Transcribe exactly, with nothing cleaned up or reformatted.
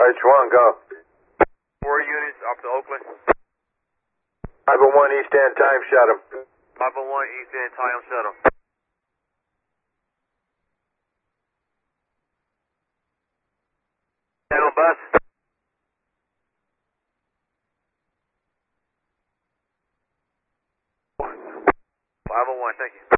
H one, go. Four units up to Oakland. five oh one East End, time shut him. five oh one East End, time shut him. Down bus. five oh one, thank you.